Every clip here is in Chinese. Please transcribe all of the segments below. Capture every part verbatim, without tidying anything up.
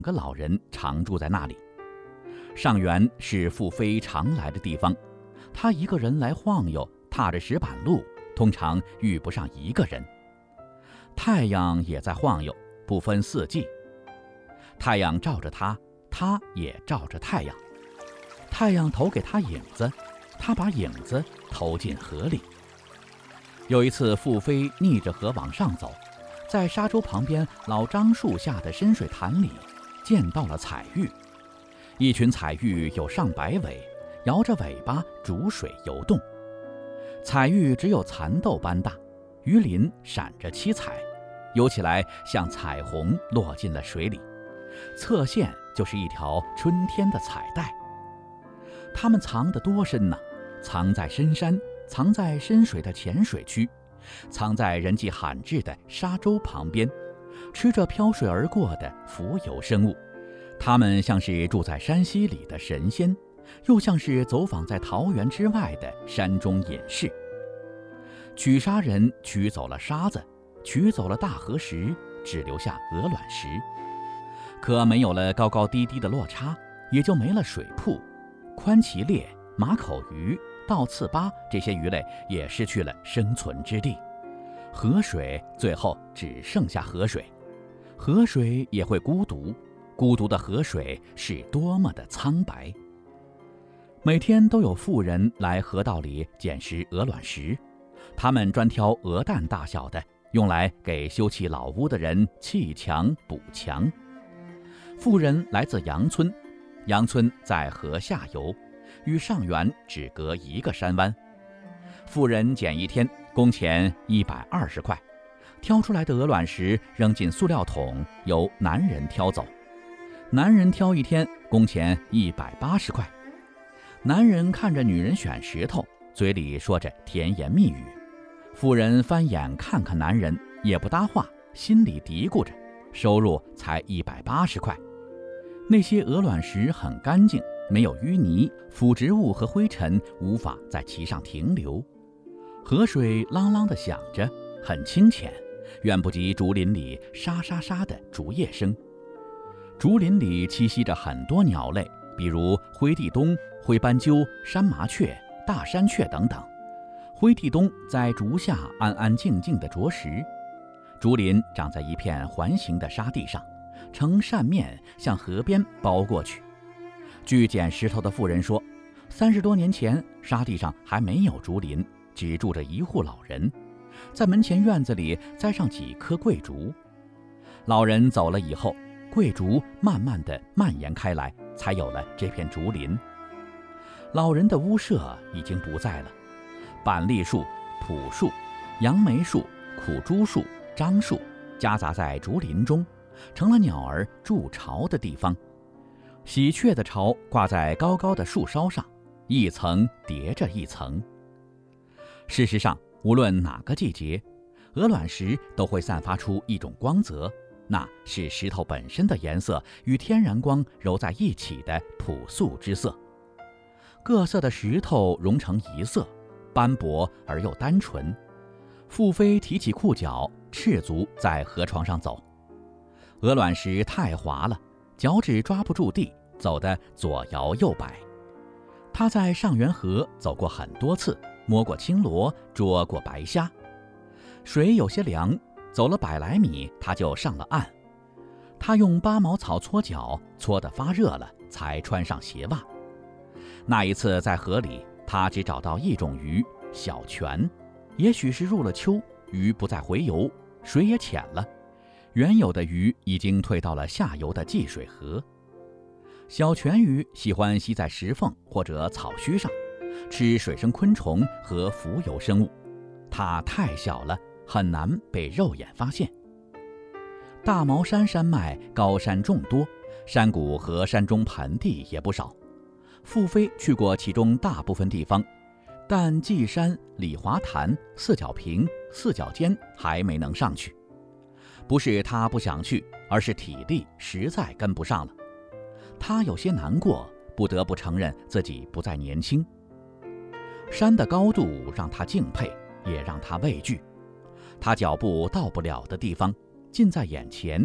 个老人常住在那里。上元是傅飞常来的地方，他一个人来晃悠，踏着石板路，通常遇不上一个人。太阳也在晃悠，不分四季。太阳照着他，他也照着太阳。太阳投给他影子，他把影子投进河里。有一次，傅飞逆着河往上走，在沙洲旁边老樟树下的深水潭里，见到了彩玉。一群彩玉有上百尾，摇着尾巴逐水游动。彩玉只有蚕豆般大，鱼鳞闪着七彩，游起来像彩虹落进了水里，侧线就是一条春天的彩带。它们藏得多深呢？藏在深山，藏在深水的浅水区，藏在人迹罕至的沙洲旁边，吃着飘水而过的浮游生物。它们像是住在山溪里的神仙，又像是走访在桃源之外的山中隐士。取沙人取走了沙子，取走了大河石，只留下鹅卵石。可没有了高高低低的落差，也就没了水瀑。宽鳍鬣、马口鱼、倒刺巴这些鱼类也失去了生存之地。河水最后只剩下河水，河水也会孤独，孤独的河水是多么的苍白。每天都有妇人来河道里捡拾鹅卵石，他们专挑鹅蛋大小的，用来给修葺老屋的人砌墙补墙。妇人来自杨村，杨村在河下游，与上元只隔一个山湾。妇人捡一天，工钱一百二十块，挑出来的鹅卵石扔进塑料桶，由男人挑走。男人挑一天，工钱一百八十块。男人看着女人选石头，嘴里说着甜言蜜语。妇人翻眼看看男人，也不搭话，心里嘀咕着，收入才一百八十块。那些鹅卵石很干净，没有淤泥、腐殖物和灰尘无法在其上停留。河水啷啷地响着，很清浅，远不及竹林里沙沙沙的竹叶声。竹林里栖息着很多鸟类，比如灰地冬、灰斑鸠、山麻雀、大山雀等等。灰地冬在竹下安安静静地啄食。竹林长在一片环形的沙地上，呈扇面向河边包过去。据捡石头的妇人说，三十多年前沙地上还没有竹林，只住着一户老人，在门前院子里栽上几棵桂竹。老人走了以后，桂竹慢慢地蔓延开来，才有了这片竹林。老人的屋舍已经不在了，板栗树、朴树、杨梅树、苦竹树、樟树夹杂在竹林中，成了鸟儿筑巢的地方。喜鹊的巢挂在高高的树梢上，一层叠着一层。事实上，无论哪个季节，鹅卵石都会散发出一种光泽，那是石头本身的颜色与天然光揉在一起的朴素之色。各色的石头融成一色，斑驳而又单纯。傅飞提起裤脚，赤足在河床上走。鹅卵石太滑了，脚趾抓不住地，走得左摇右摆。他在上元河走过很多次，摸过青螺，捉过白虾。水有些凉，走了百来米，他就上了岸。他用八毛草搓脚，搓得发热了，才穿上鞋袜。那一次在河里，他只找到一种鱼，小泉。也许是入了秋，鱼不再回游，水也浅了，原有的鱼已经退到了下游的济水河。小泉鱼喜欢吸在石缝或者草须上，吃水生昆虫和浮游生物。它太小了，很难被肉眼发现。大毛山山脉高山众多，山谷和山中盆地也不少。傅飞去过其中大部分地方，但稷山、李华潭、四角坪、四角尖还没能上去。不是他不想去，而是体力实在跟不上了。他有些难过，不得不承认自己不再年轻。山的高度让他敬佩，也让他畏惧。他脚步到不了的地方，近在眼前，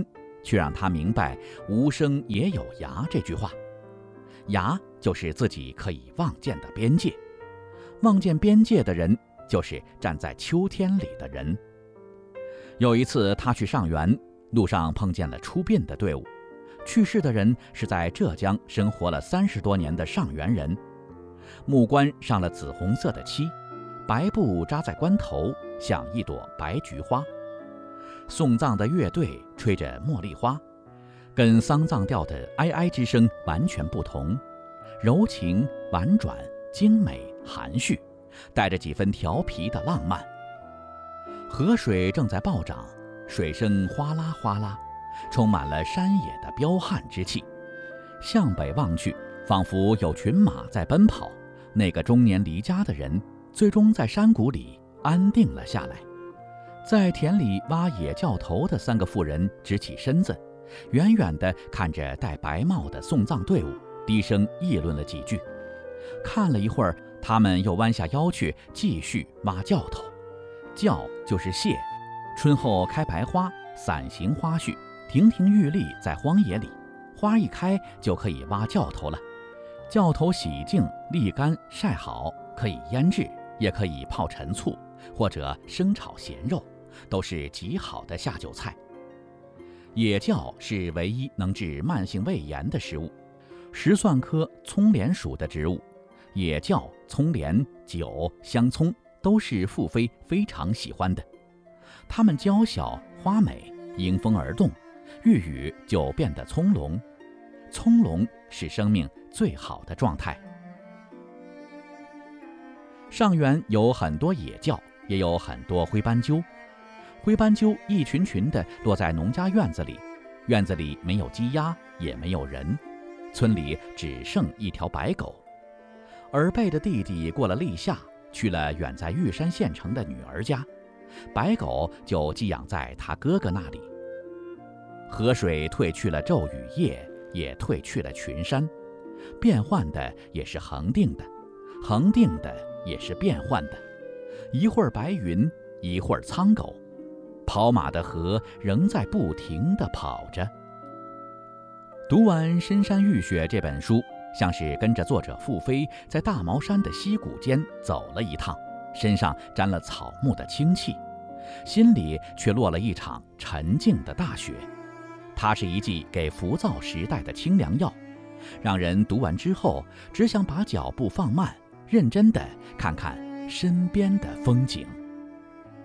却让他明白“无声也有涯”这句话。涯就是自己可以望见的边界，望见边界的人，就是站在秋天里的人。有一次，他去上元，路上碰见了出殡的队伍。去世的人是在浙江生活了三十多年的上元人，木棺上了紫红色的漆，白布扎在棺头，像一朵白菊花。送葬的乐队吹着茉莉花，跟丧葬调的哀哀之声完全不同，柔情婉转，精美含蓄，带着几分调皮的浪漫。河水正在暴涨，水声哗啦哗啦，充满了山野的彪悍之气。向北望去，仿佛有群马在奔跑。那个中年离家的人，最终在山谷里安定了下来。在田里挖野窖头的三个妇人直起身子，远远地看着戴白帽的送葬队伍，低声议论了几句。看了一会儿，他们又弯下腰去继续挖窖头。窖就是蟹，春后开白花，伞形花序，亭亭玉立在荒野里，花一开就可以挖窖头了。窖头洗净沥干晒好，可以腌制，也可以泡陈醋，或者生炒咸肉，都是极好的下酒菜。野窖是唯一能治慢性胃炎的食物，石蒜科葱莲属的植物。野窖、葱莲、韭、香葱都是傅妃非常喜欢的。它们娇小花美，迎风而动，遇雨就变得葱茏。葱茏是生命最好的状态。上元有很多野窖，也有很多灰斑鸠。灰斑鸠一群群地落在农家院子里，院子里没有鸡鸭，也没有人，村里只剩一条白狗。尔贝的弟弟过了立夏，去了远在玉山县城的女儿家，白狗就寄养在他哥哥那里。河水退去了骤雨夜，也退去了群山，变幻的也是恒定的，恒定的也是变幻的。一会儿白云，一会儿苍狗，跑马的河仍在不停地跑着。读完《深山浴雪》这本书，像是跟着作者傅妃在大毛山的溪谷间走了一趟，身上沾了草木的清气，心里却落了一场沉静的大雪。它是一剂给浮躁时代的清凉药，让人读完之后只想把脚步放慢，认真地看看身边的风景。